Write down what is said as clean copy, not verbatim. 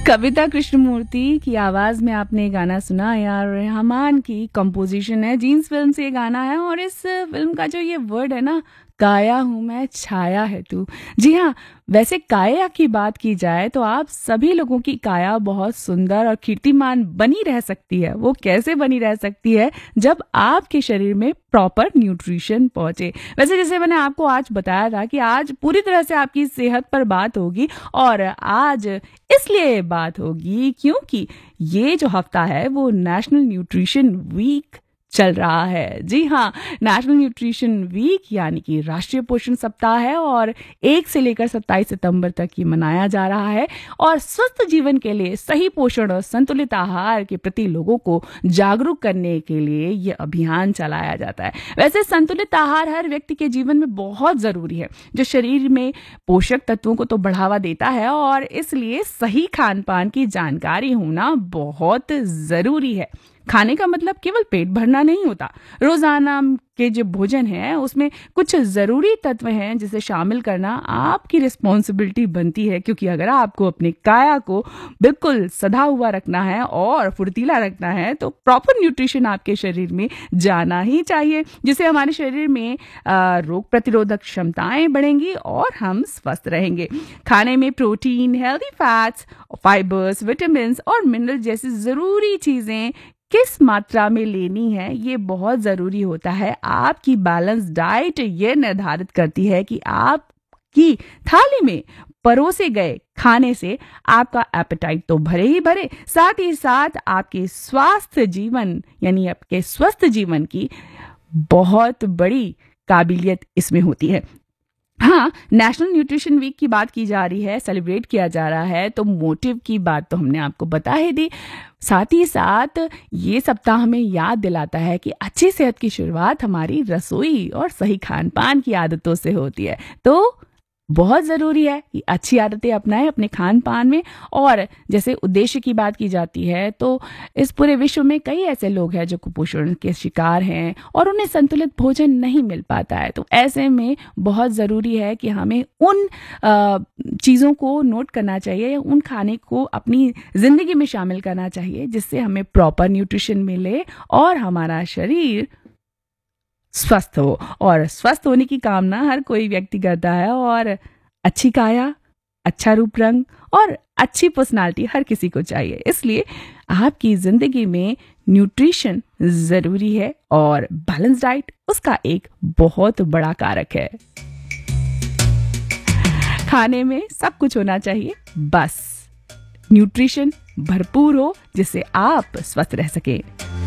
कविता कृष्णमूर्ति की आवाज में आपने गाना सुना यार, रहमान की कंपोजिशन है, जीन्स फिल्म से ये गाना है। और इस फिल्म का जो ये वर्ड है ना, काया हूं मैं छाया है तू। जी हाँ, वैसे काया की बात की जाए तो आप सभी लोगों की काया बहुत सुंदर और कीर्तिमान बनी रह सकती है। वो कैसे बनी रह सकती है? जब आपके शरीर में प्रॉपर न्यूट्रिशन पहुंचे। वैसे जैसे मैंने आपको आज बताया था कि आज पूरी तरह से आपकी सेहत पर बात होगी, और आज इसलिए बात होगी क्योंकि ये जो हफ्ता है वो नेशनल न्यूट्रिशन वीक चल रहा है। जी हाँ, नेशनल न्यूट्रिशन वीक यानी कि राष्ट्रीय पोषण सप्ताह है, और 1 से लेकर 27 सितंबर तक ये मनाया जा रहा है। और स्वस्थ जीवन के लिए सही पोषण और संतुलित आहार के प्रति लोगों को जागरूक करने के लिए ये अभियान चलाया जाता है। वैसे संतुलित आहार हर व्यक्ति के जीवन में बहुत जरूरी है, जो शरीर में पोषक तत्वों को तो बढ़ावा देता है, और इसलिए सही खान पान की जानकारी होना बहुत जरूरी है। खाने का मतलब केवल पेट भरना नहीं होता। रोजाना के जो भोजन है उसमें कुछ जरूरी तत्व हैं जिसे शामिल करना आपकी रिस्पॉन्सिबिलिटी बनती है, क्योंकि अगर आपको अपने काया को बिल्कुल सधा हुआ रखना है और फुर्तीला रखना है तो प्रॉपर न्यूट्रिशन आपके शरीर में जाना ही चाहिए, जिससे हमारे शरीर में रोग प्रतिरोधक क्षमताएं बढ़ेंगी और हम स्वस्थ रहेंगे। खाने में protein, healthy fats, fibres, vitamin और मिनरल जैसी जरूरी चीजें किस मात्रा में लेनी है ये बहुत जरूरी होता है। आपकी बैलेंस डाइट ये निर्धारित करती है कि आपकी थाली में परोसे गए खाने से आपका एपेटाइट तो भरे ही भरे, साथ ही साथ आपके स्वास्थ्य जीवन यानी आपके स्वस्थ जीवन की बहुत बड़ी काबिलियत इसमें होती है। हाँ, नेशनल न्यूट्रिशन वीक की बात की जा रही है, सेलिब्रेट किया जा रहा है, तो मोटिव की बात तो हमने आपको बता ही दी। साथ ही साथ ये सप्ताह हमें याद दिलाता है कि अच्छी सेहत की शुरुआत हमारी रसोई और सही खान पान की आदतों से होती है। तो बहुत ज़रूरी है कि अच्छी आदतें अपनाएं अपने खान पान में। और जैसे उद्देश्य की बात की जाती है तो इस पूरे विश्व में कई ऐसे लोग हैं जो कुपोषण के शिकार हैं और उन्हें संतुलित भोजन नहीं मिल पाता है। तो ऐसे में बहुत ज़रूरी है कि हमें उन चीज़ों को नोट करना चाहिए, उन खाने को अपनी ज़िंदगी में शामिल करना चाहिए जिससे हमें प्रॉपर न्यूट्रिशन मिले और हमारा शरीर स्वस्थ हो। और स्वस्थ होने की कामना हर कोई व्यक्ति करता है, और अच्छी काया, अच्छा रूप रंग और अच्छी पर्सनालिटी हर किसी को चाहिए। इसलिए आपकी जिंदगी में न्यूट्रिशन जरूरी है और बैलेंस डाइट उसका एक बहुत बड़ा कारक है। खाने में सब कुछ होना चाहिए, बस न्यूट्रिशन भरपूर हो जिससे आप स्वस्थ रह सकें।